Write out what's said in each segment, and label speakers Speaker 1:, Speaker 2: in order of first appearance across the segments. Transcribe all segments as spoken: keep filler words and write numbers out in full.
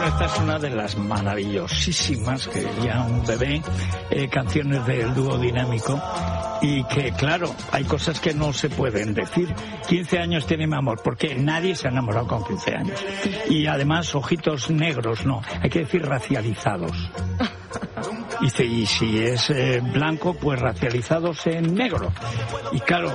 Speaker 1: esta es una de las maravillosísimas, que ya un bebé, eh, canciones del dúo dinámico, y que, claro, hay cosas que no se pueden decir. quince años tiene mi amor, porque nadie se ha enamorado con quince años. Y además, ojitos negros, no, hay que decir racializados. Dice, y si es eh, blanco, pues racializados en negro. Y claro,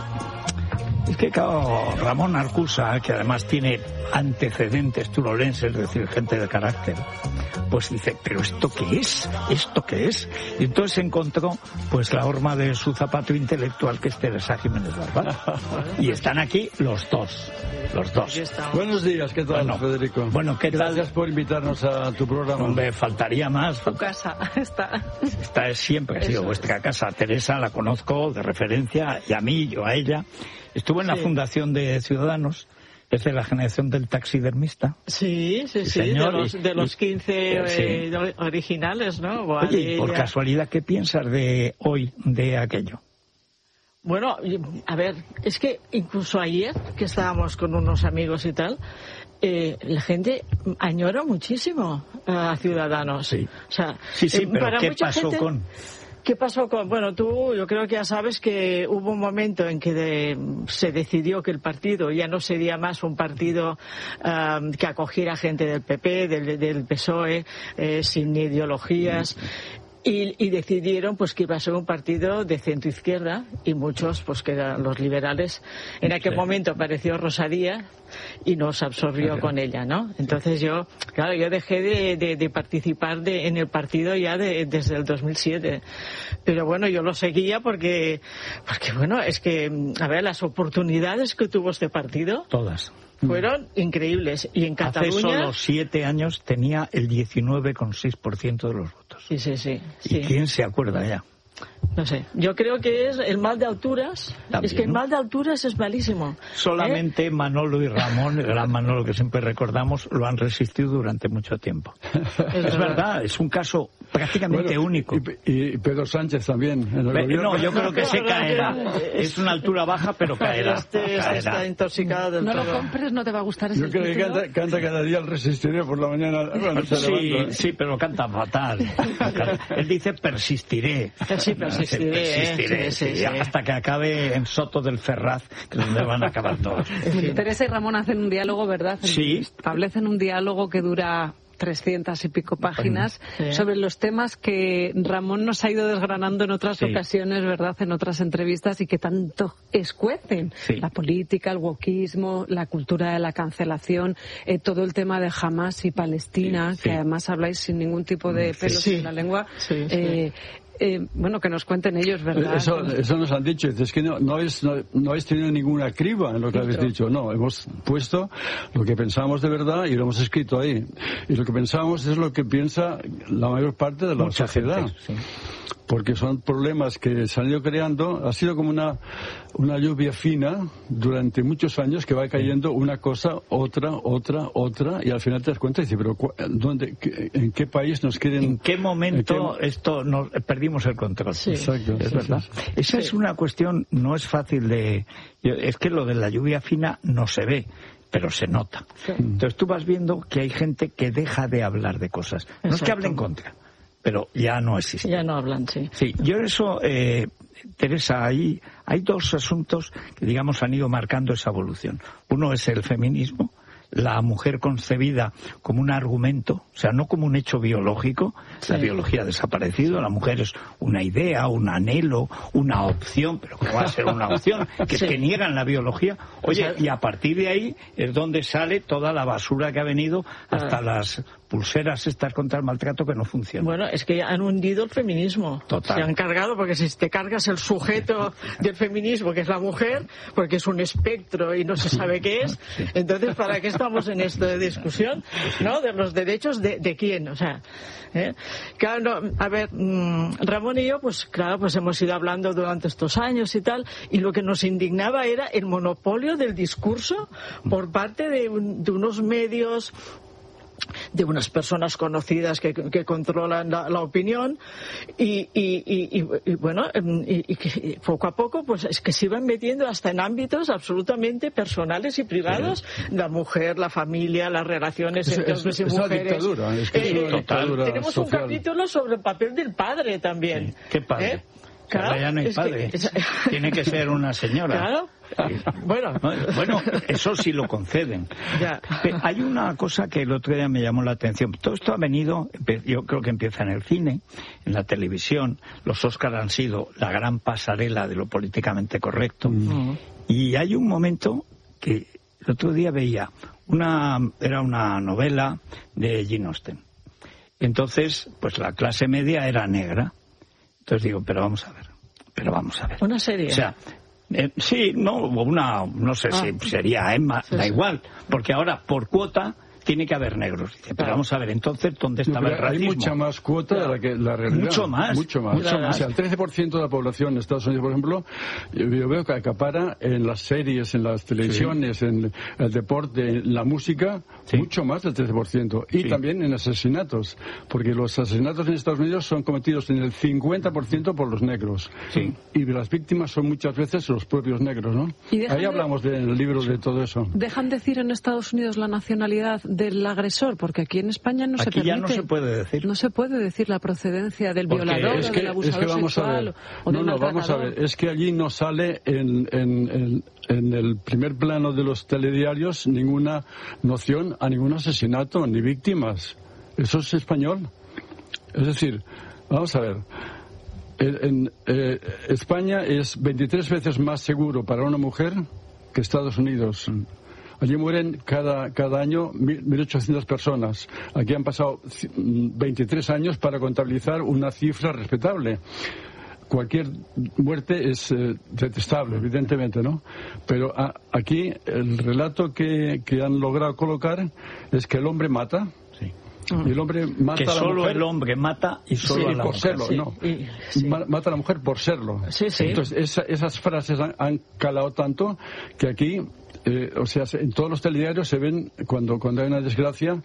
Speaker 1: es que claro, Ramón Arcusa, que además tiene antecedentes turolenses, es decir, gente de carácter, pues dice, ¿pero esto qué es? ¿Esto qué es? Y entonces encontró pues la horma de su zapato intelectual, que es Teresa Jiménez Barbal. Y están aquí los dos, los dos.
Speaker 2: Buenos días, ¿qué tal, bueno, Federico?
Speaker 1: Bueno, ¿qué tal?
Speaker 2: Gracias por invitarnos a tu programa.
Speaker 1: No me faltaría más.
Speaker 3: Tu casa está.
Speaker 1: Esta es siempre, ha sido
Speaker 3: Eso
Speaker 1: vuestra casa. Teresa la conozco de referencia, y a mí, yo a ella. Estuvo en la sí. Fundación de Ciudadanos, es de la generación del taxidermista.
Speaker 3: Sí, sí, sí, sí de, los, de los quince sí. eh, originales, ¿no? Vale,
Speaker 1: oye, y por ella... casualidad, ¿qué piensas de hoy, de aquello?
Speaker 3: Bueno, a ver, es que incluso ayer, que estábamos con unos amigos y tal, eh, la gente añora muchísimo a Ciudadanos.
Speaker 1: Sí,
Speaker 3: o sea,
Speaker 1: sí, sí,
Speaker 3: eh,
Speaker 1: pero
Speaker 3: para
Speaker 1: ¿qué
Speaker 3: mucha
Speaker 1: pasó
Speaker 3: gente...
Speaker 1: con...?
Speaker 3: ¿Qué pasó con...? Bueno, tú yo creo que ya sabes que hubo un momento en que de, se decidió que el partido ya no sería más un partido um, que acogiera gente del P P, del, del P S O E, eh, sin ideologías... Y, y decidieron pues que iba a ser un partido de centro izquierda, y muchos pues que eran los liberales. En aquel sí. momento apareció Rosa Díez y nos absorbió sí. con ella, ¿no? Entonces yo, claro, yo dejé de, de, de participar de, en el partido ya de, desde el dos mil siete. Pero bueno, yo lo seguía porque, porque bueno, es que, a ver, las oportunidades que tuvo este partido...
Speaker 1: Todas.
Speaker 3: Fueron increíbles. Y en Cataluña...
Speaker 1: Hace solo siete años tenía el diecinueve coma seis por ciento de los votos.
Speaker 3: Sí, sí, sí.
Speaker 1: ¿Y
Speaker 3: sí.
Speaker 1: quién se acuerda ya?
Speaker 3: No sé, yo creo que es el mal de alturas. También, es que el mal de alturas es malísimo.
Speaker 1: Solamente
Speaker 3: ¿eh?
Speaker 1: Manolo y Ramón, el gran Manolo que siempre recordamos, lo han resistido durante mucho tiempo. Es, es verdad, es un caso prácticamente
Speaker 2: bueno,
Speaker 1: único.
Speaker 2: Y, y Pedro Sánchez también. En el
Speaker 1: Pe no, yo creo que se caerá. Es una altura baja, pero caerá.
Speaker 3: Este,
Speaker 1: caerá.
Speaker 3: Está intoxicado del
Speaker 4: No
Speaker 3: todo.
Speaker 4: lo compres, no te va a gustar ese
Speaker 2: Yo creo que canta, canta cada día el Resistiré por la mañana cuando se
Speaker 1: sí,
Speaker 2: levanta.
Speaker 1: Sí, pero canta fatal. Él dice persistiré.
Speaker 3: Sí, persistiré.
Speaker 1: persistiré
Speaker 3: eh, sí, sí,
Speaker 1: sí,
Speaker 3: sí.
Speaker 1: hasta que acabe en Soto del Ferraz, que es donde van a acabar todos.
Speaker 4: Teresa y Ramón hacen un diálogo, ¿verdad?
Speaker 1: Sí.
Speaker 4: Establecen un diálogo que dura trescientas y pico páginas sí. sobre los temas que Ramón nos ha ido desgranando en otras sí. ocasiones, ¿verdad?, en otras entrevistas, y que tanto escuecen.
Speaker 1: Sí.
Speaker 4: La política, el wokismo, la cultura de la cancelación, eh, todo el tema de Hamas y Palestina, sí. Sí. que además habláis sin ningún tipo de pelos sí. en la lengua.
Speaker 3: Sí, sí.
Speaker 4: Eh, Eh, bueno, que nos cuenten ellos, ¿verdad?
Speaker 2: Eso, eso nos han dicho. Es que no, no, es, no, no habéis tenido ninguna criba en lo que habéis dicho. No, hemos puesto lo que pensamos de verdad y lo hemos escrito ahí. Y lo que pensamos es lo que piensa la mayor parte de la
Speaker 1: Mucha
Speaker 2: sociedad.
Speaker 1: Gente, sí.
Speaker 2: Porque son problemas que se han ido creando. Ha sido como una, una lluvia fina durante muchos años que va cayendo una cosa, otra, otra, otra, y al final te das cuenta y dices, pero ¿dónde, ¿en qué país nos quieren...?
Speaker 1: ¿En qué momento qué... esto nos perdimos el control?
Speaker 3: Sí.
Speaker 2: Exacto.
Speaker 1: Es
Speaker 2: sí,
Speaker 1: verdad.
Speaker 2: Sí, sí.
Speaker 1: Esa
Speaker 3: sí.
Speaker 1: es una cuestión, no es fácil de... Es que lo de la lluvia fina no se ve, pero se nota. Sí. Entonces tú vas viendo que hay gente que deja de hablar de cosas. No Exacto. es que hable en contra, pero ya no existe.
Speaker 3: Ya no hablan, sí.
Speaker 1: Sí, yo eso, eh, Teresa, ahí hay dos asuntos que, digamos, han ido marcando esa evolución. Uno es el feminismo, la mujer concebida como un argumento, o sea, no como un hecho biológico. Sí. La biología ha desaparecido, la mujer es una idea, un anhelo, una opción, pero ¿cómo va a ser una opción? Que sí. es que niegan la biología. Oye, o sea, y a partir de ahí es donde sale toda la basura que ha venido hasta ah. las pulseras estas contra el maltrato que no funcionan.
Speaker 3: Bueno, es que han hundido el feminismo.
Speaker 1: Total.
Speaker 3: Se han cargado, porque si te cargas el sujeto del feminismo, que es la mujer, porque es un espectro y no se sabe qué es, sí. entonces ¿para qué estamos en esta discusión? ¿No? De los derechos de, de quién, o sea... ¿eh? Claro, no, a ver, mmm, Ramón y yo, pues claro, pues hemos ido hablando durante estos años y tal, y lo que nos indignaba era el monopolio del discurso por parte de, un, de unos medios de unas personas conocidas que, que controlan la, la opinión y, y, y, y bueno y, y que poco a poco pues es que se iban metiendo hasta en ámbitos absolutamente personales y privados, sí. La mujer, la familia, las relaciones es, entre hombres y
Speaker 2: es
Speaker 3: mujeres.
Speaker 2: Una dictadura, es que eh, es una dictadura
Speaker 3: tenemos
Speaker 2: social.
Speaker 3: Un capítulo sobre el papel del padre también.
Speaker 1: Sí. ¿Qué padre?
Speaker 3: ¿Eh?
Speaker 1: Claro, ya no hay padre. Que... Tiene que ser una señora.
Speaker 3: Claro. Bueno.
Speaker 1: bueno, eso sí lo conceden.
Speaker 3: Ya.
Speaker 1: Hay una cosa que el otro día me llamó la atención. Todo esto ha venido, yo creo que empieza en el cine, en la televisión. Los Óscar han sido la gran pasarela de lo políticamente correcto. Mm. Y hay un momento que el otro día veía, una era una novela de Jane Austen. Entonces, pues la clase media era negra. Entonces digo, pero vamos a ver, pero vamos a ver.
Speaker 3: ¿Una serie?
Speaker 1: O sea, eh, sí, no, una, no sé ah. si sería Emma, sí, da sí. igual, porque ahora por cuota tiene que haber negros. Dice, pero claro. vamos a ver, entonces, ¿dónde estaba no, el racismo?
Speaker 2: Hay mucha más cuota claro. de la que la realidad.
Speaker 1: Mucho más.
Speaker 2: Mucho más.
Speaker 1: Mucho más.
Speaker 2: O sea, el trece por ciento de la población de Estados Unidos, por ejemplo, yo, yo veo que acapara en las series, en las televisiones, sí. en el deporte, en la música, sí. mucho más del trece por ciento. Y sí. también en asesinatos, porque los asesinatos en Estados Unidos son cometidos en el cincuenta por ciento por los negros.
Speaker 1: Sí.
Speaker 2: Y las víctimas son muchas veces los propios negros, ¿no? Ahí de... hablamos del libro sí. de todo eso.
Speaker 4: ¿Dejan decir en Estados Unidos la nacionalidad del agresor? Porque aquí en España no
Speaker 1: aquí
Speaker 4: se permite.
Speaker 1: Ya no se puede decir.
Speaker 4: No se puede decir la procedencia del
Speaker 2: porque
Speaker 4: violador
Speaker 2: es que,
Speaker 4: o del abusador
Speaker 2: es que vamos
Speaker 4: sexual
Speaker 2: a ver.
Speaker 4: o del
Speaker 2: No, no, vamos a ver. Es que allí no sale en, en, en, en el primer plano de los telediarios ninguna noción a ningún asesinato, ni víctimas. Eso es español. Es decir, vamos a ver. En, en eh, España es veintitrés veces más seguro para una mujer que Estados Unidos. Allí mueren cada, cada año mil ochocientas personas. Aquí han pasado veintitrés años para contabilizar una cifra respetable. Cualquier muerte es eh, detestable, evidentemente, ¿no? Pero a, aquí el relato que, que han logrado colocar es que el hombre mata.
Speaker 1: Sí.
Speaker 2: Y el hombre mata
Speaker 1: que
Speaker 2: a la
Speaker 1: solo
Speaker 2: mujer.
Speaker 1: el hombre mata y solo
Speaker 2: sí,
Speaker 1: a la
Speaker 2: por
Speaker 1: mujer.
Speaker 2: serlo,
Speaker 1: sí.
Speaker 2: no.
Speaker 3: Y, sí.
Speaker 2: Mata a la mujer por serlo.
Speaker 3: Sí, sí.
Speaker 2: Entonces esa, esas frases han, han calado tanto que aquí Eh, o sea, en todos los telediarios se ven cuando, cuando hay una desgracia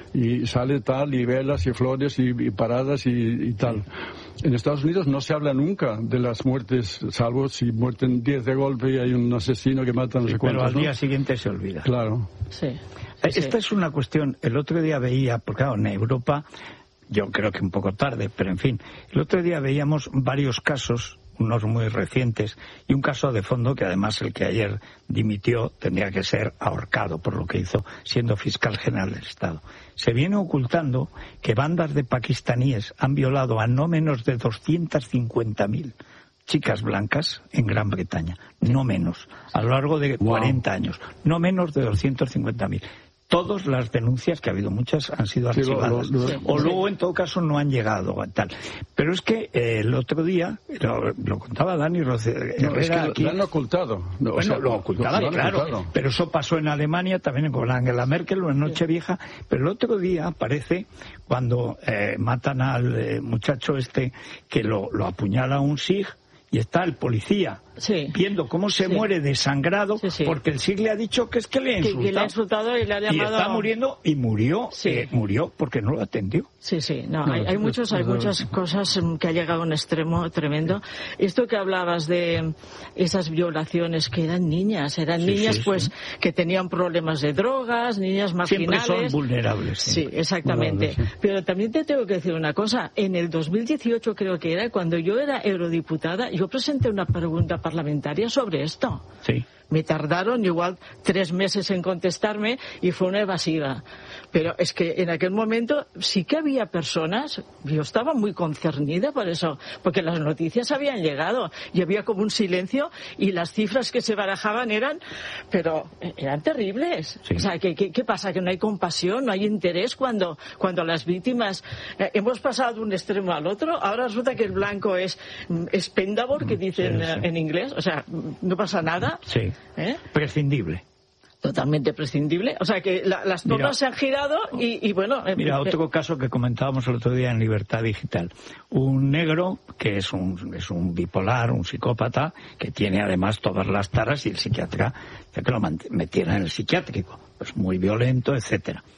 Speaker 2: y sale tal, y velas y flores y, y paradas y, y tal. En Estados Unidos no se habla nunca de las muertes, salvo si muerten diez de golpe y hay un asesino que mata no
Speaker 1: sí,
Speaker 2: sé cuántos.
Speaker 1: Pero al
Speaker 2: ¿no?
Speaker 1: día siguiente se olvida.
Speaker 2: Claro.
Speaker 3: Sí.
Speaker 1: Esta
Speaker 3: sí.
Speaker 1: es una cuestión, el otro día veía, porque claro, en Europa, yo creo que un poco tarde, pero en fin, el otro día veíamos varios casos, unos muy recientes, y un caso de fondo que además el que ayer dimitió tendría que ser ahorcado por lo que hizo siendo fiscal general del Estado. Se viene ocultando que bandas de pakistaníes han violado a no menos de doscientas cincuenta mil chicas blancas en Gran Bretaña, no menos, a lo largo de cuarenta wow. años, no menos de doscientas cincuenta mil. Todas las denuncias, que ha habido muchas, han sido archivadas. Sí, lo, lo, lo, o luego, en todo caso, no han llegado tal. Pero es que eh, el otro día, lo, lo contaba Dani Roce,
Speaker 2: no,
Speaker 1: Herrera,
Speaker 2: es que
Speaker 1: aquí,
Speaker 2: lo han ocultado. No,
Speaker 1: bueno,
Speaker 2: o sea,
Speaker 1: lo ocultaban,
Speaker 2: lo, lo
Speaker 1: claro.
Speaker 2: ocultado.
Speaker 1: Pero eso pasó en Alemania también con Angela Merkel en Nochevieja. Sí. Pero el otro día aparece cuando eh, matan al eh, muchacho este que lo, lo apuñala un sig y está el policía
Speaker 3: sí.
Speaker 1: viendo cómo se sí. muere desangrado
Speaker 3: sí, sí.
Speaker 1: porque el sig le ha dicho que es que le ha insultado.
Speaker 3: Que, que le ha insultado y le ha llamado...
Speaker 1: Y está muriendo y murió,
Speaker 3: sí.
Speaker 1: eh, murió porque no lo atendió.
Speaker 3: Sí, sí, no, no hay, hay, muchos, hay muchas cosas que ha llegado a un extremo tremendo. Esto que hablabas de esas violaciones que eran niñas, eran sí, niñas sí, pues sí. que tenían problemas de drogas, niñas marginales.
Speaker 1: Siempre son vulnerables.
Speaker 3: Sí, exactamente. Vulnerables, sí. Pero también te tengo que decir una cosa, en el dos mil dieciocho creo que era, cuando yo era eurodiputada, yo presenté una pregunta parlamentaria sobre esto.
Speaker 1: Sí.
Speaker 3: Me tardaron igual tres meses en contestarme y fue una evasiva. Pero es que en aquel momento sí que había personas, yo estaba muy concernida por eso, porque las noticias habían llegado y había como un silencio y las cifras que se barajaban eran, pero eran terribles. Sí. O sea, ¿qué, qué, ¿qué pasa? ¿Que no hay compasión, no hay interés cuando, cuando las víctimas eh, hemos pasado de un extremo al otro? Ahora resulta que el blanco es expendable, que dicen sí, sí. en inglés, o sea, no pasa nada.
Speaker 1: Sí.
Speaker 3: ¿Eh?
Speaker 1: Prescindible.
Speaker 3: Totalmente prescindible. O sea que la, las tornas se han girado y, y bueno...
Speaker 1: Mira,
Speaker 3: eh,
Speaker 1: otro caso que comentábamos el otro día en Libertad Digital. Un negro que es un, es un bipolar, un psicópata, que tiene además todas las taras y el psiquiatra, ya que lo metieran en el psiquiátrico. Pues muy violento, etcétera.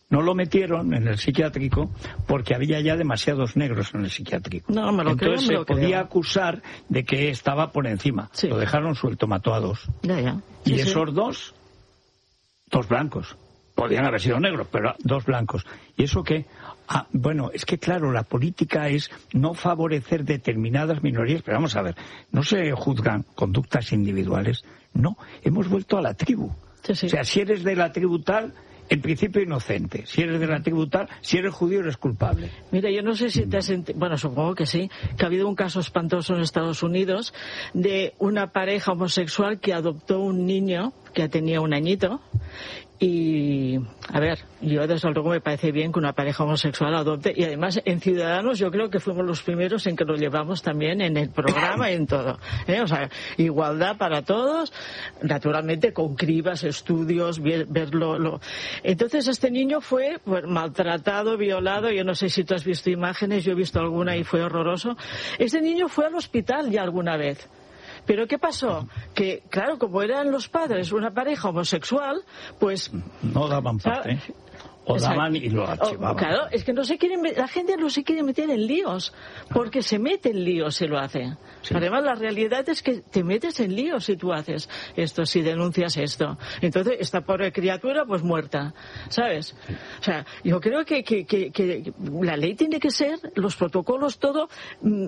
Speaker 1: No lo metieron en el psiquiátrico porque había ya demasiados negros en el psiquiátrico.
Speaker 3: No, me lo
Speaker 1: Entonces
Speaker 3: creo, me lo
Speaker 1: se podía
Speaker 3: creo.
Speaker 1: acusar de que estaba por encima.
Speaker 3: Sí.
Speaker 1: Lo dejaron suelto, mató a dos.
Speaker 3: Ya, ya. Sí,
Speaker 1: y
Speaker 3: sí.
Speaker 1: esos dos, dos blancos. Podían haber sido negros, pero dos blancos. ¿Y eso qué? Ah, bueno, es que claro, la política es no favorecer determinadas minorías, pero vamos a ver, no se juzgan conductas individuales, no, hemos vuelto a la tribu.
Speaker 3: Sí, sí.
Speaker 1: O sea, si eres de la tribu tal, en principio inocente. Si eres de la tribu tal, si eres judío eres culpable.
Speaker 3: Mira, yo no sé si te has ent... bueno, supongo que sí, que ha habido un caso espantoso en Estados Unidos de una pareja homosexual que adoptó un niño que tenía un añito. Y, a ver, yo desde luego me parece bien que una pareja homosexual adopte, y además en Ciudadanos yo creo que fuimos los primeros en que lo llevamos también en el programa y en todo, ¿eh? O sea, igualdad para todos, naturalmente con cribas, estudios, ver, verlo. Lo... Entonces este niño fue pues, maltratado, violado, yo no sé si tú has visto imágenes, yo he visto alguna y fue horroroso. Este niño fue al hospital ya alguna vez. Pero ¿qué pasó? Que, claro, como eran los padres una pareja homosexual, pues...
Speaker 1: No daban parte. O daban y lo archivaban.
Speaker 3: O, claro, es que no se quieren, la gente no se quiere meter en líos, porque se mete en líos si lo hace. Sí. Además, la realidad es que te metes en líos si tú haces esto, si denuncias esto. Entonces, esta pobre criatura, pues muerta, ¿sabes? Sí. O sea, yo creo que, que, que, que la ley tiene que ser, los protocolos, todo... Mmm,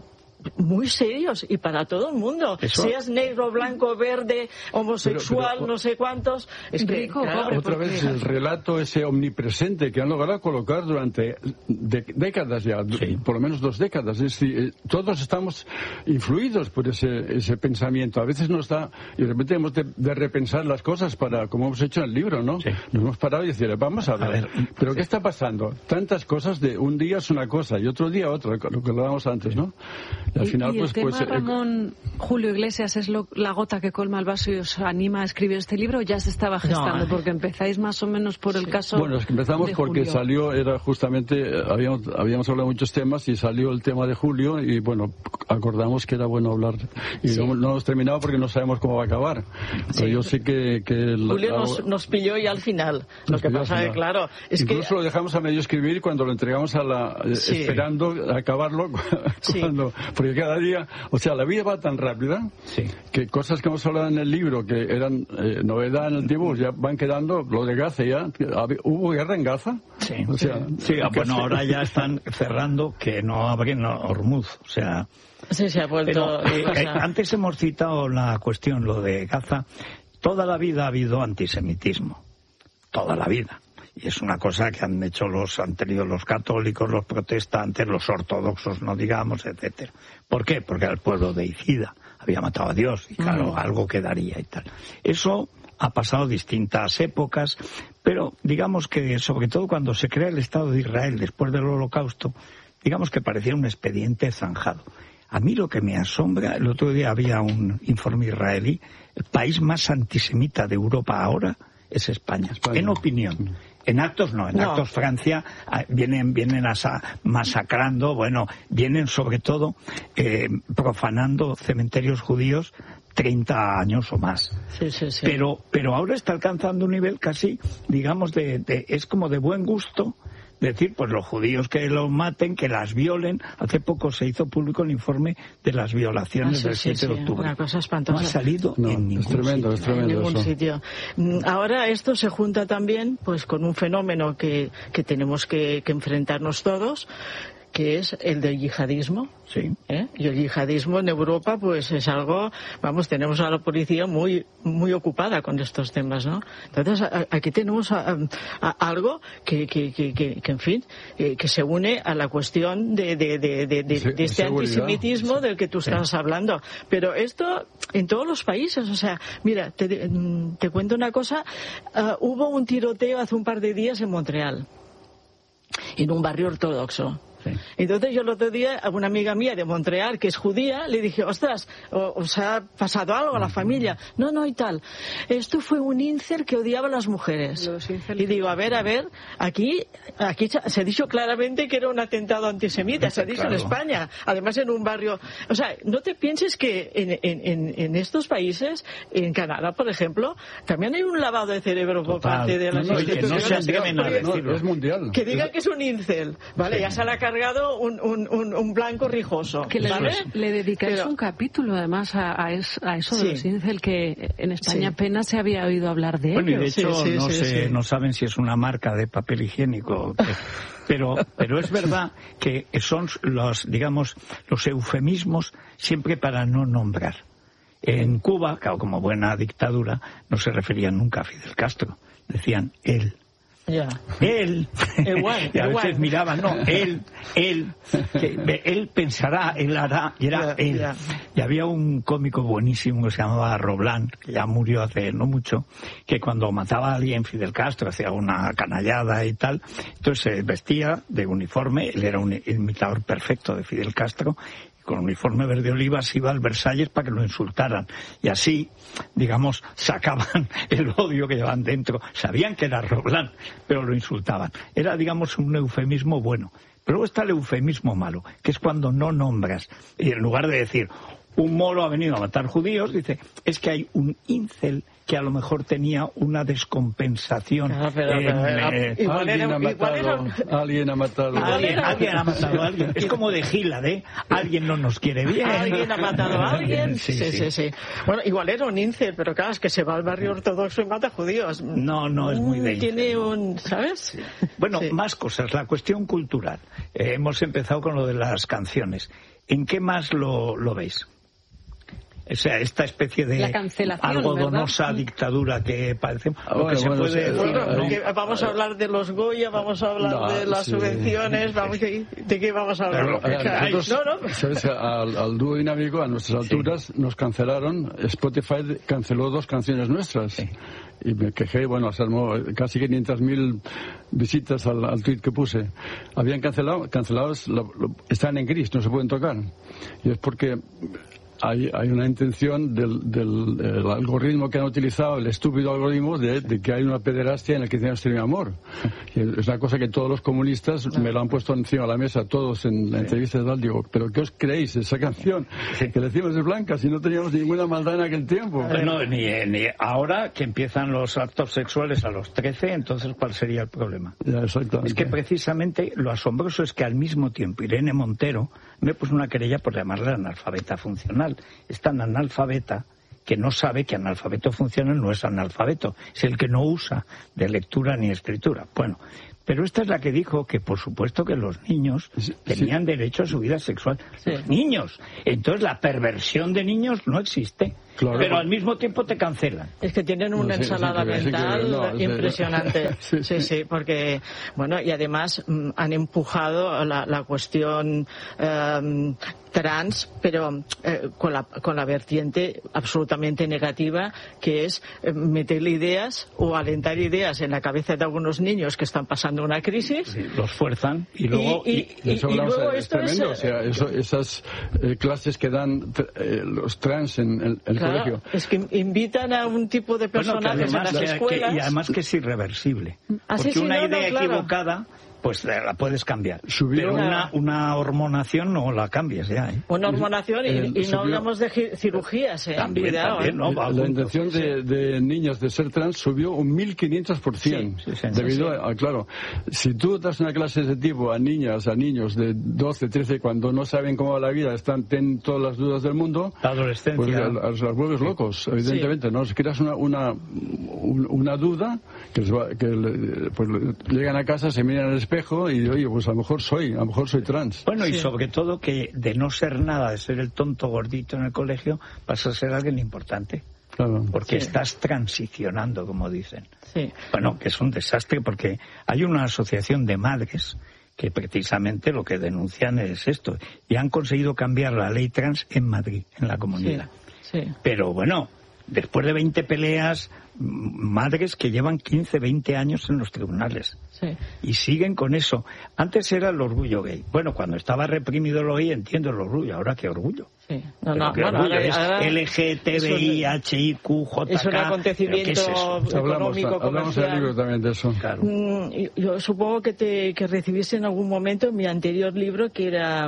Speaker 3: muy serios y para todo el mundo. Eso... Seas negro, blanco, verde, homosexual, pero, pero, no sé cuántos. Es que,
Speaker 2: rico, claro, pobre, otra porque... vez el relato ese omnipresente que han logrado colocar durante de, décadas ya, sí. por lo menos dos décadas. Es decir, todos estamos influidos por ese, ese pensamiento. A veces nos da, y de repente hemos de, de repensar las cosas para, como hemos hecho en el libro, ¿no? Sí. Nos hemos parado y decir, vamos a ver, a ver pero sí. ¿qué está pasando? Tantas cosas de un día es una cosa y otro día otra, lo que hablábamos antes, ¿no?
Speaker 4: Y al final,
Speaker 2: y, y
Speaker 4: pues, el tema,
Speaker 2: pues,
Speaker 4: Ramón, eh, Julio Iglesias, ¿es lo, la gota que colma el vaso y os anima a escribir este libro o ya se estaba gestando? No, porque empezáis más o menos por el caso.
Speaker 2: Bueno, es que empezamos
Speaker 4: de
Speaker 2: porque
Speaker 4: Julio.
Speaker 2: Salió, era justamente, habíamos, habíamos hablado de muchos temas y salió el tema de Julio y bueno, acordamos que era bueno hablar. Y sí. no, no hemos terminado porque no sabemos cómo va a acabar. Sí. Pero yo sé que... que
Speaker 3: Julio
Speaker 2: la,
Speaker 3: nos, nos pilló y al final. Lo que pasa es, claro, es
Speaker 2: Incluso
Speaker 3: que...
Speaker 2: lo dejamos a medio escribir cuando lo entregamos a la... Sí. esperando acabarlo cuando... Sí. Porque cada día, o sea, la vida va tan rápida sí. que cosas que hemos hablado en el libro que eran eh, novedad en el dibujo ya van quedando. Lo de Gaza ya, ¿hubo guerra en Gaza?
Speaker 1: Sí, o sea, sí, sí bueno, ahora ya están cerrando que no abren Hormuz, o sea...
Speaker 3: Sí, se ha vuelto...
Speaker 1: Pero, eh, antes hemos citado la cuestión, lo de Gaza. Toda la vida ha habido antisemitismo, toda la vida. Y es una cosa que han hecho los, han tenido los católicos, los protestantes, los ortodoxos, no digamos, etcétera. ¿Por qué? Porque era el pueblo deicida, había matado a Dios, y claro, mm. algo quedaría y tal. Eso ha pasado distintas épocas, pero digamos que, sobre todo cuando se crea el Estado de Israel después del Holocausto, digamos que parecía un expediente zanjado. A mí lo que me asombra, el otro día había un informe israelí, el país más antisemita de Europa ahora es España, España. En opinión. En actos no, en no. actos Francia vienen vienen asa, masacrando, bueno, vienen sobre todo eh, profanando cementerios judíos treinta años o más.
Speaker 3: Sí, sí, sí.
Speaker 1: Pero pero ahora está alcanzando un nivel casi, digamos, de, de es como de buen gusto decir, pues los judíos que los maten, que las violen. Hace poco se hizo público el informe de las violaciones ah, sí, del siete sí, de octubre.
Speaker 3: Una cosa espantosa.
Speaker 1: No ha salido
Speaker 2: no,
Speaker 1: en ningún
Speaker 2: es tremendo,
Speaker 1: sitio.
Speaker 2: Es tremendo
Speaker 3: en ningún
Speaker 2: eso.
Speaker 3: sitio. Ahora esto se junta también pues con un fenómeno que, que tenemos que, que enfrentarnos todos, que es el del yihadismo.
Speaker 1: Sí.
Speaker 3: ¿Eh? Y el yihadismo en Europa pues es algo, vamos, tenemos a la policía muy muy ocupada con estos temas, ¿no? Entonces a, aquí tenemos a, a, algo que, que, que, que, que en fin, eh, que se une a la cuestión de, de, de, de, de, de este antisemitismo del que tú estás sí. hablando. Pero esto en todos los países, o sea, mira, te, te cuento una cosa, uh, hubo un tiroteo hace un par de días en Montreal, en un barrio ortodoxo.
Speaker 1: Sí.
Speaker 3: Entonces yo el otro día a una amiga mía de Montreal, que es judía, le dije, ostras, ¿os ha pasado algo a la familia? No, no, y tal. Esto fue un incel que odiaba a las mujeres. Y digo, a ver, a ver, aquí, aquí se ha dicho claramente que era un atentado antisemita, se ha dicho claro. En España, además en un barrio. O sea, no te pienses que en, en, en estos países, en Canadá, por ejemplo, también hay un lavado de cerebro por
Speaker 1: Total.
Speaker 3: parte de las
Speaker 1: no,
Speaker 3: instituciones.
Speaker 1: No se atreven a decirlo.
Speaker 2: Es mundial.
Speaker 3: Que diga que es un incel, ¿vale? Sí. Ya se le ha cargado un, un, un, un blanco rijoso.
Speaker 4: Que le,
Speaker 3: ¿vale?
Speaker 4: le dedicáis
Speaker 3: Pero,
Speaker 4: un capítulo, además, a, a, es, a eso
Speaker 3: sí.
Speaker 4: de los incel, que en España
Speaker 3: sí.
Speaker 4: apenas se había oído hablar de
Speaker 1: bueno,
Speaker 4: ello.
Speaker 1: Y de hecho,
Speaker 3: sí, sí,
Speaker 1: no,
Speaker 3: sí,
Speaker 1: sé,
Speaker 3: sí.
Speaker 1: no saben si es una marca de papel higiénico. Que, pero, pero es verdad que son los, digamos, los eufemismos siempre para no nombrar. En Cuba, claro, como buena dictadura, no se referían nunca a Fidel Castro. Decían él.
Speaker 3: Ya.
Speaker 1: Él.
Speaker 3: Igual,
Speaker 1: y a
Speaker 3: igual.
Speaker 1: veces miraban, no, él, él. Que él pensará, él hará, y era
Speaker 3: Ya,
Speaker 1: él.
Speaker 3: ya.
Speaker 1: Y había un cómico buenísimo que se llamaba Roblán, que ya murió hace no mucho, que cuando mataba a alguien, Fidel Castro hacía una canallada y tal, entonces se vestía de uniforme, él era un imitador perfecto de Fidel Castro, con uniforme verde oliva se iba al Versalles para que lo insultaran. Y así, digamos, sacaban el odio que llevaban dentro. Sabían que era Roblán, pero lo insultaban. Era, digamos, un eufemismo bueno. Pero luego está el eufemismo malo, que es cuando no nombras. Y en lugar de decir, un moro ha venido a matar judíos, dice, es que hay un incel que a lo mejor tenía una descompensación.
Speaker 3: Claro, pero,
Speaker 1: en,
Speaker 3: pero,
Speaker 1: eh,
Speaker 3: igual
Speaker 2: alguien,
Speaker 3: era,
Speaker 2: ha matado,
Speaker 3: igual era,
Speaker 2: alguien ha matado
Speaker 1: Alguien, alguien ha matado a alguien. Es como de Gila, ¿eh? Alguien no nos quiere bien.
Speaker 3: Alguien ha matado a alguien.
Speaker 1: Sí,
Speaker 3: sí,
Speaker 1: sí.
Speaker 3: sí, sí. Bueno, igual era un incel, pero claro, es que se va al barrio ortodoxo y mata judíos.
Speaker 1: No, no es muy de incel.
Speaker 3: Tiene un, ¿sabes?
Speaker 1: Sí. Bueno,
Speaker 3: Sí.
Speaker 1: más cosas. La cuestión cultural. Eh, hemos empezado con lo de las canciones. ¿En qué más lo, lo veis? O sea, esta especie de
Speaker 4: La cancelación,
Speaker 1: algodonosa
Speaker 4: ¿verdad?
Speaker 1: dictadura que parece
Speaker 2: Ah,
Speaker 1: lo
Speaker 2: bueno,
Speaker 1: que se
Speaker 2: bueno,
Speaker 1: puede
Speaker 2: sí,
Speaker 1: decir,
Speaker 3: Bueno,
Speaker 1: ¿no?
Speaker 3: que vamos a hablar de los Goya, vamos a hablar
Speaker 2: No,
Speaker 3: de las
Speaker 2: sí.
Speaker 3: subvenciones, vamos, ¿de qué vamos a hablar?
Speaker 1: Pero,
Speaker 3: Lo que
Speaker 2: A
Speaker 3: queráis.
Speaker 2: nosotros,
Speaker 3: no, no.
Speaker 2: ¿sabes? Al, al dúo dinámico, a nuestras alturas, nos cancelaron. Spotify canceló dos canciones nuestras.
Speaker 1: Sí.
Speaker 2: Y me quejé, bueno, se armó casi quinientas mil visitas al, al tweet que puse. Habían cancelado, cancelados, lo, lo, están en gris, no se pueden tocar. Y es porque hay, hay una intención del, del el algoritmo que han utilizado, el estúpido algoritmo, de, de que hay una pederastia en la que tenemos mi amor. Y es una cosa que todos los comunistas me lo han puesto encima de la mesa, todos en la entrevista de tal. Digo, ¿pero qué os creéis? Esa canción que le decimos es blanca, si no teníamos ninguna maldad en aquel tiempo.
Speaker 1: Bueno, ni, ni ahora que empiezan los actos sexuales a los trece, entonces ¿cuál sería el problema?
Speaker 2: Ya, exactamente.
Speaker 1: Es que precisamente lo asombroso es que al mismo tiempo Irene Montero me puso una querella por llamarla analfabeta funcional. Es tan analfabeta que no sabe que analfabeto funcional no es analfabeto, es el que no usa de lectura ni escritura. Bueno, pero esta es la que dijo que por supuesto que los niños
Speaker 2: Sí,
Speaker 1: tenían
Speaker 2: sí.
Speaker 1: derecho a su vida sexual.
Speaker 3: Sí.
Speaker 1: Los niños. Entonces la perversión de niños no existe.
Speaker 2: Claro.
Speaker 1: Pero al mismo tiempo te cancelan.
Speaker 3: Es que tienen una
Speaker 2: No, sí,
Speaker 3: ensalada
Speaker 2: sí, que- sí, que-
Speaker 3: mental
Speaker 2: no, sí.
Speaker 3: impresionante.
Speaker 2: Sí,
Speaker 3: Sí,
Speaker 2: sí.
Speaker 3: sí, porque, bueno, y además mm, han empujado la, la cuestión eh, trans, pero eh, con, la, con la vertiente absolutamente negativa, que es eh, meterle ideas o alentar ideas en la cabeza de algunos niños que están pasando una crisis.
Speaker 1: Sí, los fuerzan y luego...
Speaker 3: Y- y-
Speaker 2: De eso hablamos,
Speaker 3: luego
Speaker 2: es
Speaker 3: esto es,
Speaker 2: tremendo.
Speaker 3: eh,
Speaker 2: O sea, eso- esas eh, clases que dan eh, los trans en el, el
Speaker 3: Claro,
Speaker 2: colegio.
Speaker 3: es que invitan a un tipo de
Speaker 1: Bueno, que
Speaker 3: personajes
Speaker 1: además,
Speaker 3: en las
Speaker 1: que-
Speaker 3: escuelas.
Speaker 1: que- y además que es irreversible.
Speaker 3: Ah, sí,
Speaker 1: Porque
Speaker 3: sí,
Speaker 1: una
Speaker 3: no, no,
Speaker 1: idea
Speaker 3: claro.
Speaker 1: equivocada, pues eh, la puedes cambiar.
Speaker 2: Subió-
Speaker 1: Pero una, una hormonación no la cambias ya, ¿eh?
Speaker 3: Una hormonación y,
Speaker 2: Eh,
Speaker 3: y no
Speaker 2: subió-
Speaker 3: hablamos de gi- cirugías, ¿eh?
Speaker 1: También,
Speaker 3: Cuidado,
Speaker 1: también,
Speaker 3: ¿eh?
Speaker 1: ¿no? Va
Speaker 2: la
Speaker 1: junto.
Speaker 2: intención de, de niños de ser trans subió un mil quinientos por ciento.
Speaker 1: Sí, sí, sí,
Speaker 2: debido
Speaker 3: sí, sí.
Speaker 2: a, a- claro, si tú das una clase de ese tipo a niñas, a niños de doce, trece, cuando no saben cómo va la vida, están tienen todas las dudas del mundo,
Speaker 1: La adolescencia.
Speaker 2: pues a- a- las vuelves locos, evidentemente, ¿no? Si creas una, una, un- una duda, que, les va- que le- pues le- llegan a casa, se miran al espejo y, oye, pues a lo mejor soy, a lo mejor soy trans.
Speaker 1: Bueno, y
Speaker 3: Sí.
Speaker 1: sobre todo que de no ser nada, de ser el tonto gordito en el colegio, vas a ser alguien importante.
Speaker 2: Claro.
Speaker 1: Porque
Speaker 3: Sí.
Speaker 1: estás transicionando, como dicen.
Speaker 3: Sí.
Speaker 1: Bueno, que es un desastre porque hay una asociación de madres que precisamente lo que denuncian es esto. Y han conseguido cambiar la ley trans en Madrid, en la comunidad.
Speaker 3: Sí.
Speaker 1: Pero bueno, después de veinte peleas, madres que llevan quince, veinte años en los tribunales. Sí. Y siguen con eso. Antes era el orgullo gay. Bueno, cuando estaba reprimido el gay, entiendo el orgullo. Ahora, ¿qué orgullo? Sí. No, no,
Speaker 3: bueno,
Speaker 1: orgullo?
Speaker 3: Ahora,
Speaker 1: es
Speaker 3: ahora,
Speaker 1: L G T B I, H I Q, J K.
Speaker 3: Es un acontecimiento ¿qué es eso? económico,
Speaker 2: hablamos, hablamos en el libro también de eso.
Speaker 1: Claro.
Speaker 3: Mm, yo supongo que, te, que recibiste en algún momento mi anterior libro, que era...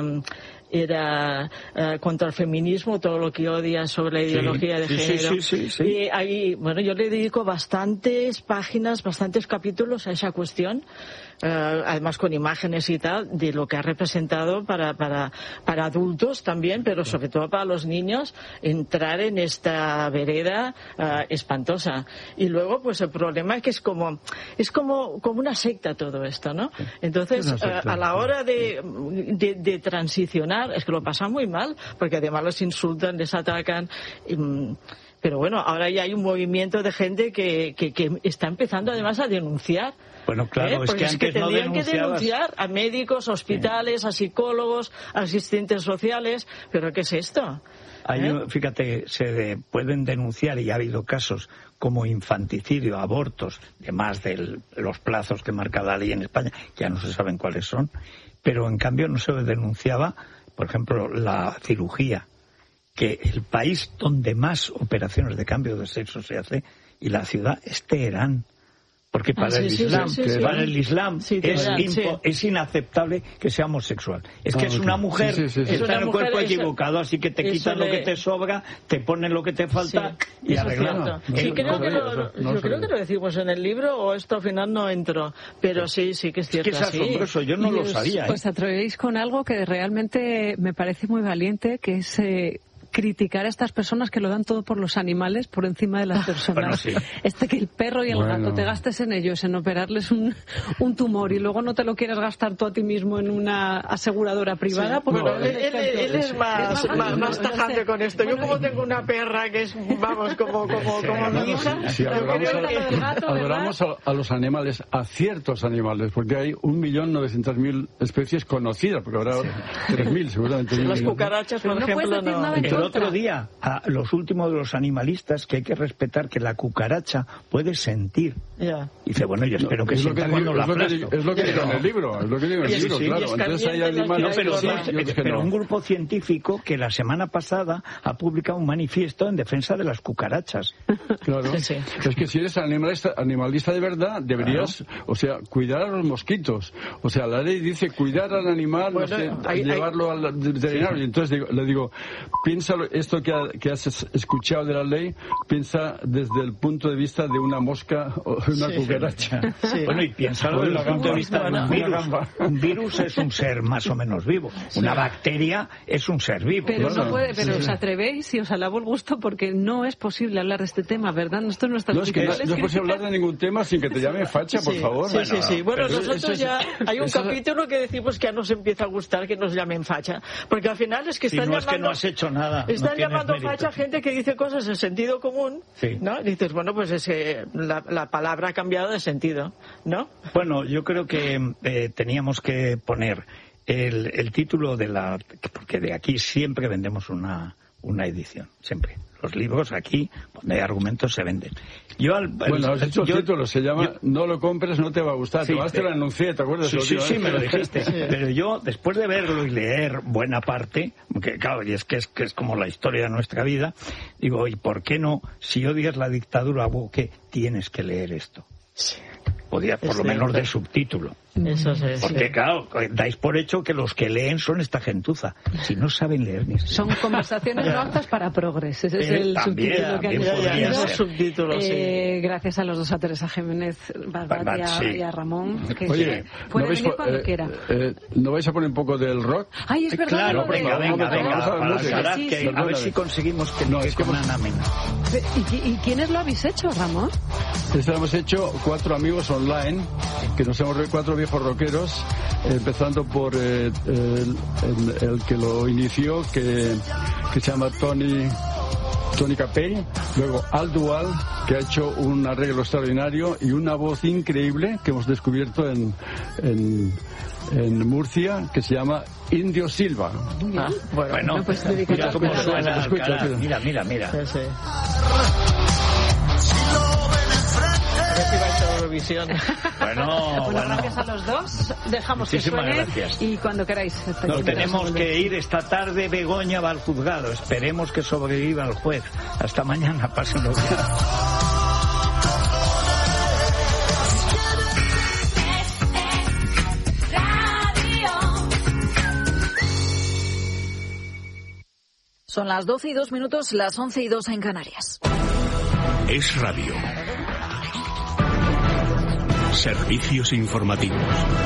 Speaker 3: era uh, contra el feminismo, todo lo que odia sobre la ideología sí, de
Speaker 1: sí,
Speaker 3: género.
Speaker 1: Sí, sí, sí, sí.
Speaker 3: Y ahí, bueno, yo le dedico bastantes páginas, bastantes capítulos a esa cuestión, uh, además con imágenes y tal, de lo que ha representado para, para, para adultos también, pero sobre todo para los niños, entrar en esta vereda uh, espantosa. Y luego, pues el problema es que es como, es como, como una secta todo esto, ¿no? Entonces, secta, uh, a la hora de, de, de transicionar, es que lo pasan muy mal, porque además los insultan, les atacan. Y, pero bueno, ahora ya hay un movimiento de gente que, que, que está empezando además a denunciar.
Speaker 1: Bueno, claro,
Speaker 3: ¿Eh?
Speaker 1: es que
Speaker 3: es
Speaker 1: antes
Speaker 3: que
Speaker 1: no
Speaker 3: tendrían
Speaker 1: denunciabas.
Speaker 3: que denunciar a médicos, a hospitales, sí. a psicólogos, a asistentes sociales. ¿Pero qué es esto?
Speaker 1: Hay,
Speaker 3: ¿Eh?
Speaker 1: Fíjate, se pueden denunciar, y ha habido casos como infanticidio, abortos, de más de los plazos que marca la ley en España, ya no se saben cuáles son, pero en cambio no se denunciaba, por ejemplo, la cirugía, que el país donde más operaciones de cambio de sexo se hace, y la ciudad, es Teherán. Porque para, ah, sí, el, sí, Islam, sí, sí, para sí. el Islam sí, es, impo- sí. es inaceptable que sea homosexual. Es que ah, es una mujer, sí, sí, sí, está sí. en el cuerpo eso, equivocado, así que te quitan le... lo que te sobra, te ponen lo que te falta sí, y arreglado.
Speaker 3: No, sí, creo que lo, no yo creo que lo decimos en el libro, o esto al final no entró, pero sí, sí que es cierto.
Speaker 1: Es que es asombroso, yo no y lo os, sabía.
Speaker 4: Pues
Speaker 1: ¿eh?
Speaker 4: atrevéis con algo que realmente me parece muy valiente, que es... Eh, criticar a estas personas que lo dan todo por los animales por encima de las personas.
Speaker 1: Bueno, sí.
Speaker 4: Este que el perro y el
Speaker 2: bueno.
Speaker 4: gato te gastes en ellos, en operarles un, un tumor y luego no te lo quieres gastar tú a ti mismo en una aseguradora privada.
Speaker 3: Sí. Bueno, él, él, él es más, es más, más tajante no sé. con esto. Yo como tengo una perra que es, vamos, como, como,
Speaker 2: sí,
Speaker 3: como mi hija.
Speaker 2: Sí, adoramos,
Speaker 3: que...
Speaker 2: a, adoramos a, a los animales, a ciertos animales, porque hay un millón novecientos mil especies conocidas, porque habrá sí. tres mil seguramente.
Speaker 3: Las cucarachas, por
Speaker 4: no
Speaker 3: ejemplo, no.
Speaker 1: El otro día, a los últimos de los animalistas, que hay que respetar que la cucaracha puede sentir.
Speaker 3: Yeah.
Speaker 1: Y dice, bueno, yo espero
Speaker 2: no,
Speaker 1: que sienta cuando
Speaker 2: digo,
Speaker 1: la
Speaker 2: aplasto. Es lo que digo en el libro, es lo que digo en el libro,
Speaker 1: sí,
Speaker 2: claro.
Speaker 1: Sí,
Speaker 2: Entonces hay animales...
Speaker 1: No, pero, sí, pero, pero un grupo científico que la semana pasada ha publicado un manifiesto en defensa de las cucarachas.
Speaker 2: Claro. Sí, sí. Es que si eres animalista, animalista de verdad, deberías, claro. o sea, cuidar a los mosquitos. O sea, la ley dice cuidar al animal, bueno, no sé, hay, llevarlo hay... al veterinario. Sí. Y entonces digo, le digo, piensa esto que, ha, que has escuchado de la ley, piensa desde el punto de vista de una mosca o una sí, cucaracha.
Speaker 1: Sí. Bueno, y piénsalo desde el punto de vista de un virus. Un virus es un ser más o menos vivo. Sí. Una bacteria es un ser vivo.
Speaker 4: Pero
Speaker 1: bueno,
Speaker 4: no puede, pero
Speaker 1: sí.
Speaker 4: os atrevéis y os alabo el gusto porque no es posible hablar de este tema, ¿verdad? Esto no,
Speaker 2: no es que no, no es posible hablar de ningún tema sin que te llamen facha, por
Speaker 3: sí,
Speaker 2: favor.
Speaker 3: Sí, sí, sí. Bueno,
Speaker 2: pero
Speaker 3: nosotros
Speaker 2: eso,
Speaker 3: ya hay un
Speaker 2: eso,
Speaker 3: capítulo que decimos que ya nos empieza a gustar que nos llamen facha, porque al final es que están
Speaker 1: si no
Speaker 3: llamando,
Speaker 1: es que no has hecho nada.
Speaker 3: Están
Speaker 1: no
Speaker 3: llamando
Speaker 1: mérito.
Speaker 3: facha gente que dice cosas en sentido común, sí. ¿no? Y dices, bueno, pues es que la, la palabra ha cambiado de sentido, ¿no?
Speaker 1: Bueno, yo creo que eh, teníamos que poner el, el título de la... porque de aquí siempre vendemos una, una edición, siempre. Los libros aquí, donde hay argumentos, se venden. Yo al,
Speaker 2: bueno, has hecho
Speaker 1: yo,
Speaker 2: el título, se llama
Speaker 1: yo,
Speaker 2: No lo compres, no te va a gustar.
Speaker 1: Sí,
Speaker 2: te, te lo anuncié, ¿te acuerdas?
Speaker 1: Sí, sí, sí, me lo dijiste. Sí. Pero yo, después de verlo y leer buena parte, que claro, y es que es, que es como la historia de nuestra vida, digo, ¿y por qué no? Si odias la dictadura, ¿qué? Tienes que leer esto. Sí. Podía, por es lo menos de subtítulo.
Speaker 3: Eso sí,
Speaker 1: porque
Speaker 3: sí.
Speaker 1: claro, dais por hecho que los que leen son esta gentuza. Si no saben leer ni
Speaker 4: son conversaciones no aptas para progres. Ese es
Speaker 1: eh,
Speaker 4: el
Speaker 1: también,
Speaker 4: subtítulo que
Speaker 1: han
Speaker 3: ya, subtítulos,
Speaker 4: eh,
Speaker 3: sí.
Speaker 4: Gracias a los dos, a Teresa Jiménez Barbat y, a,
Speaker 1: sí.
Speaker 4: y a Ramón. Que
Speaker 2: Oye,
Speaker 4: puede
Speaker 2: ¿no vais,
Speaker 4: venir cuando
Speaker 2: eh,
Speaker 4: quiera.
Speaker 2: Eh, ¿No vais a poner un poco del rock?
Speaker 4: Ay, es verdad.
Speaker 1: Claro, venga, venga, venga. Para aclarar
Speaker 4: sí,
Speaker 1: que
Speaker 4: sí.
Speaker 1: a ver si conseguimos que no es como una amena.
Speaker 4: ¿Y, ¿Y quiénes lo habéis hecho, Ramón?
Speaker 2: Esto lo hemos hecho cuatro amigos online, que nos hemos cuatro viejos rockeros. Empezando por eh, el, el, el que lo inició, que, que se llama Tony Tony Capell, luego Al Dual, que ha hecho un arreglo extraordinario y una voz increíble que hemos descubierto en, en, en Murcia, que se llama Indio Silva.
Speaker 1: Ah, bueno, bueno, pues mira cómo suena, escucha, mira, mira, mira. Sí, sí. Bueno,
Speaker 4: bueno, gracias a los dos. Dejamos que suene
Speaker 1: gracias.
Speaker 4: Y cuando queráis.
Speaker 1: No, tenemos que ir esta tarde. Begoña va al juzgado. Esperemos que sobreviva el juez. Hasta mañana. Pásenlo bien.
Speaker 5: Son las doce y dos minutos, las once y dos en Canarias.
Speaker 6: Es Radio. Servicios informativos.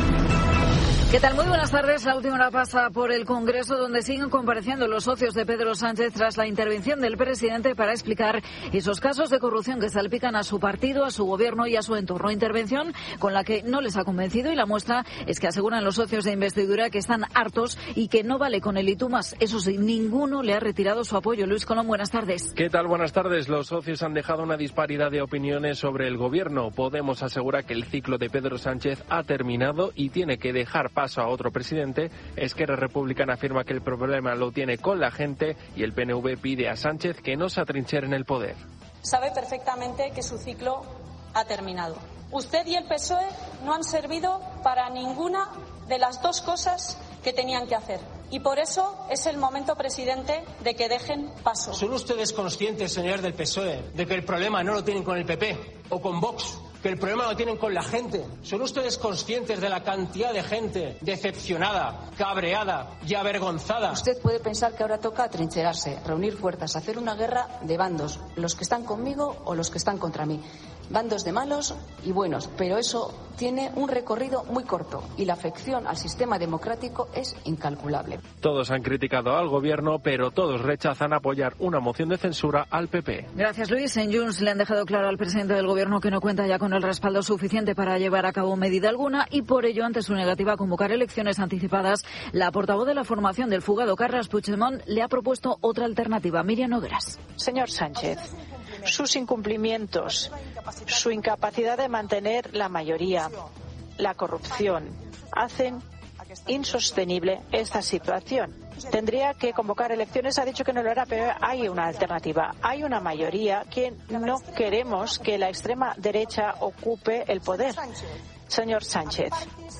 Speaker 5: ¿Qué tal? Muy buenas tardes. La última hora pasa por el Congreso, donde siguen compareciendo los socios de Pedro Sánchez tras la intervención del presidente para explicar esos casos de corrupción que salpican a su partido, a su gobierno y a su entorno. Intervención con la que no les ha convencido, y la muestra es que aseguran los socios de investidura que están hartos y que no vale con el y tú más. Eso sí, ninguno le ha retirado su apoyo. Luis Colón, buenas tardes.
Speaker 7: ¿Qué tal? Buenas tardes. Los socios han dejado una disparidad de opiniones sobre el gobierno. Podemos asegurar que el ciclo de Pedro Sánchez ha terminado y tiene que dejar paso a otro presidente. Esquerra Republicana afirma que el problema lo tiene con la gente y el P N V pide a Sánchez que no se atrinchera en el poder.
Speaker 8: Sabe perfectamente que su ciclo ha terminado. Usted y el P S O E no han servido para ninguna de las dos cosas que tenían que hacer. Y por eso es el momento, presidente, de que dejen paso.
Speaker 9: ¿Son ustedes conscientes, señores del P S O E, de que el problema no lo tienen con el P P o con Vox? Que el problema lo tienen con la gente. ¿Son ustedes conscientes de la cantidad de gente decepcionada, cabreada y avergonzada?
Speaker 10: Usted puede pensar que ahora toca atrincherarse, reunir fuerzas, hacer una guerra de bandos, los que están conmigo o los que están contra mí. Bandos de malos y buenos, pero eso tiene un recorrido muy corto y la afección al sistema democrático es incalculable.
Speaker 7: Todos han criticado al gobierno, pero todos rechazan apoyar una moción de censura al P P.
Speaker 5: Gracias, Luis. En Junts le han dejado claro al presidente del gobierno que no cuenta ya con el respaldo suficiente para llevar a cabo medida alguna, y por ello, ante su negativa a convocar elecciones anticipadas, la portavoz de la formación del fugado Carles Puigdemont le ha propuesto otra alternativa. Miriam Nogueras.
Speaker 11: Señor Sánchez, sus incumplimientos, su incapacidad de mantener la mayoría, la corrupción, hacen insostenible esta situación. Tendría que convocar elecciones, ha dicho que no lo hará, pero hay una alternativa. Hay una mayoría que no queremos que la extrema derecha ocupe el poder. Señor Sánchez,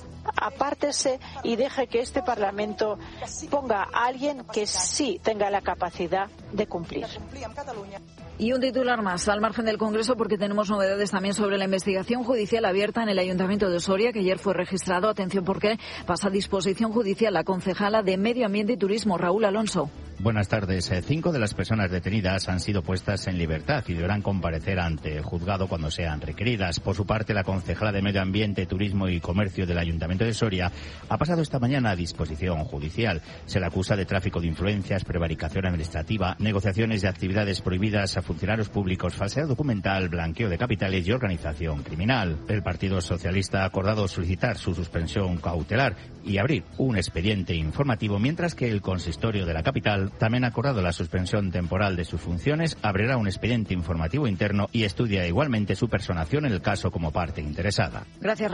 Speaker 11: apártese y deje que este Parlamento ponga a alguien que sí tenga la capacidad de cumplir.
Speaker 5: Y un titular más, al margen del Congreso, porque tenemos novedades también sobre la investigación judicial abierta en el Ayuntamiento de Soria, que ayer fue registrado. Atención, porque pasa a disposición judicial la concejala de Medio Ambiente y Turismo, Raúl Alonso.
Speaker 12: Buenas tardes. Cinco de las personas detenidas han sido puestas en libertad y deberán comparecer ante el juzgado cuando sean requeridas. Por su parte, la concejala de Medio Ambiente, Turismo y Comercio del Ayuntamiento de Soria ha pasado esta mañana a disposición judicial. Se le acusa de tráfico de influencias, prevaricación administrativa, negociaciones de actividades prohibidas a funcionarios públicos, falsedad documental, blanqueo de capitales y organización criminal. El Partido Socialista ha acordado solicitar su suspensión cautelar y abrir un expediente informativo, mientras que el consistorio de la capital también ha acordado la suspensión temporal de sus funciones, abrirá un expediente informativo interno y estudia igualmente su personación en el caso como parte interesada.
Speaker 5: Gracias.